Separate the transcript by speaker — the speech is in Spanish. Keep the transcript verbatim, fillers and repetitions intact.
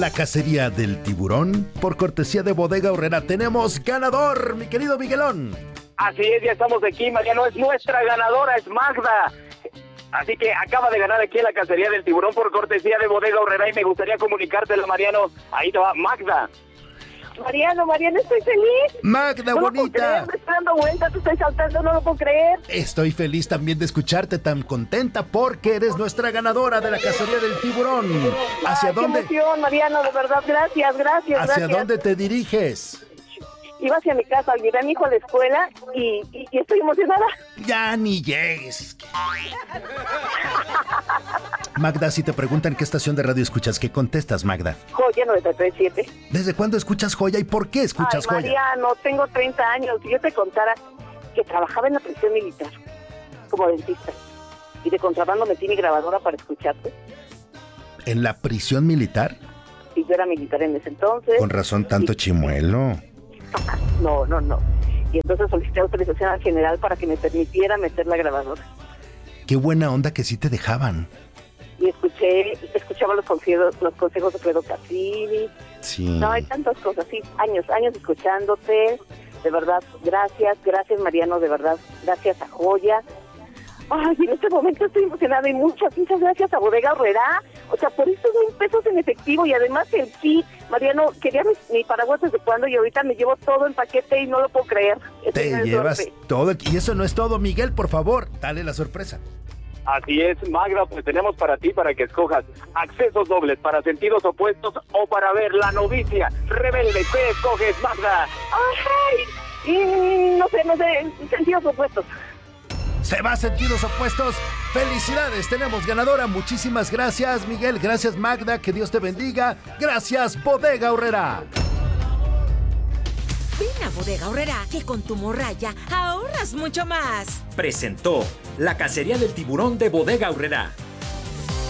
Speaker 1: La cacería del tiburón, por cortesía de Bodega Aurrerá. Tenemos ganador, mi querido Miguelón.
Speaker 2: Así es, ya estamos aquí, Mariano, es nuestra ganadora, es Magda. Así que acaba de ganar aquí en la cacería del tiburón por cortesía de Bodega Aurrerá y me gustaría comunicártelo, Mariano. Ahí te va, Magda.
Speaker 3: Mariano, Mariano, estoy feliz.
Speaker 1: Magda,
Speaker 3: no
Speaker 1: bonita.
Speaker 3: No lo puedo creer, me estoy dando vueltas, estoy saltando, no lo puedo creer.
Speaker 1: Estoy feliz también de escucharte tan contenta porque eres nuestra ganadora de la cacería del tiburón. ¿Hacia
Speaker 3: Ay,
Speaker 1: dónde?
Speaker 3: Qué emoción, Mariano, de verdad, gracias, gracias,
Speaker 1: ¿Hacia
Speaker 3: gracias.
Speaker 1: dónde te diriges?
Speaker 3: Iba hacia mi casa, llevé a mi hijo a la escuela y, y, y estoy emocionada.
Speaker 1: Ya ni llegues. Magda, si te preguntan qué estación de radio escuchas, ¿qué contestas, Magda?
Speaker 3: Joya noventa y tres punto siete.
Speaker 1: ¿Desde cuándo escuchas Joya y por qué escuchas
Speaker 3: Ay,
Speaker 1: Joya?
Speaker 3: Mariano, tengo treinta años. Si yo te contara que trabajaba en la prisión militar como dentista y de contrabando metí mi grabadora para escucharte.
Speaker 1: ¿En la prisión militar?
Speaker 3: Y yo era militar en ese entonces.
Speaker 1: Con razón, tanto
Speaker 3: y...
Speaker 1: chimuelo.
Speaker 3: No, no, no. Y entonces solicité autorización al general para que me permitiera meter la grabadora.
Speaker 1: Qué buena onda que sí te dejaban.
Speaker 3: Y escuché, escuchaba los consejos, los consejos de Fredo Cassini.
Speaker 1: Sí.
Speaker 3: No, hay tantas cosas, sí, años, años escuchándote. De verdad, gracias, gracias Mariano, de verdad, gracias a Joya. Ay, en este momento estoy emocionada y muchas, muchas gracias a Bodega Aurrerá. O sea, por estos mil pesos en efectivo y además el kit. Mariano, quería mi, mi paraguas desde cuándo y ahorita me llevo todo en paquete y no lo puedo creer.
Speaker 1: Te
Speaker 3: Estoy
Speaker 1: llevas
Speaker 3: suerte.
Speaker 1: todo. Y eso no es todo, Miguel, por favor, dale la sorpresa.
Speaker 2: Así es, Magda, pues tenemos para ti para que escojas accesos dobles para sentidos opuestos o para ver La novicia rebelde. ¿Qué escoges, Magda?
Speaker 3: Ay, mm, no sé, no sé, sentidos opuestos.
Speaker 1: Se va a sentidos opuestos. Felicidades, tenemos ganadora. Muchísimas gracias, Miguel. Gracias, Magda. Que Dios te bendiga. Gracias, Bodega Aurrerá.
Speaker 4: Ven a Bodega Aurrerá, que con tu morralla ahorras mucho más.
Speaker 5: Presentó La cacería del tiburón de Bodega Aurrerá.